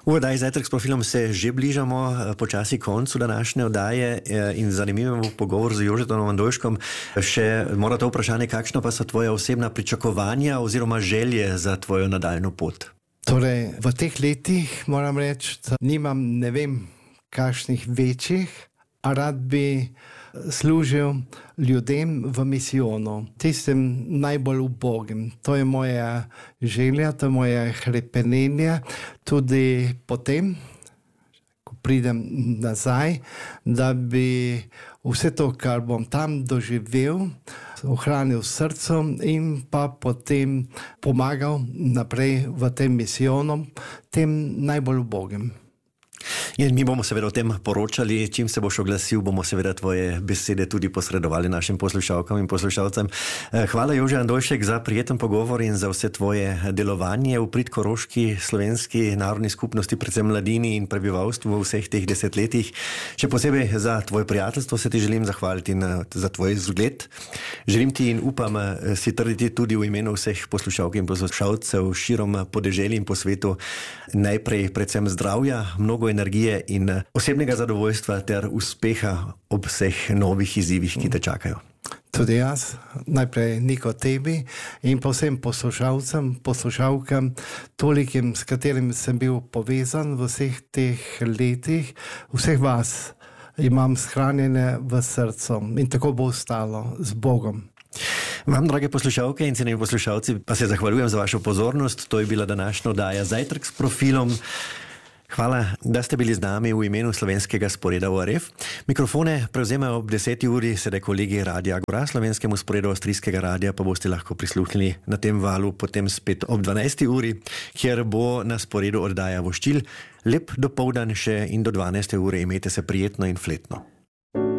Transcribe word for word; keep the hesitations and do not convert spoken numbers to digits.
V oddaji Zajtrk s profilom se že bližamo počasi koncu današnje oddaje in zanimiv pogovor z Jožetom Andojškom. Še mora to vprašanje, kakšno pa so tvoja osebna pričakovanja oziroma želje za tvojo nadaljno pot? Torej, v teh letih moram reči, da nimam ne vem kakšnih večjih, a rad bi služil ljudem v misijonu, tistim najbolj ubogim. To je moja želja, to je moje hrepenenje. Tudi potem, ko pridem nazaj, da bi vse to, kar bom tam doživel, ohranil v srcu in pa potem pomagal naprej v tem misijonu, tem najbolj ubogim. In mi bomo seveda o tem poročali, čim se boš oglasil, bomo seveda tvoje besede tudi posredovali našim poslušalkam in poslušalcem. Hvala, Jože Andojšek, za prijeten pogovor in za vse tvoje delovanje v prid koroški slovenski narodni skupnosti, predvsem mladini in prebivalstvu v vseh teh desetletjih. Še posebej za tvoje prijateljstvo se ti želim zahvaliti in za tvoj zgled. Želim ti in upam si trditi tudi v imenu vseh poslušalk in poslušalcev širom podeželja in po svetu najprej predvsem zdravja, mnogo energije in osebnega zadovoljstva ter uspeha ob vseh novih izzivih, ki te čakajo. Tudi jaz, najprej Niko tebi in povsem poslušalcem, poslušalkam, tolikim, s katerim sem bil povezan v vseh teh letih, vseh vas imam shranjene v srcu in tako bo ostalo z Bogom. Vam, drage poslušalke in cenjeni poslušalci, pa se zahvaljujem za vašo pozornost. To je bila današnja oddaja Zajtrk s profilom. Hvala, da ste bili z nami v imenu slovenskega sporeda O R F. Mikrofone prevzemajo ob deseti uri sedaj kolegi Radia Agora, slovenskemu sporedu avstrijskega radia pa boste lahko prisluhnili na tem valu potem spet ob dvanajsti uri, kjer bo na sporedu oddaja Voščil. Lep dopoldan še in do dvanajste ure imejte se prijetno in fletno.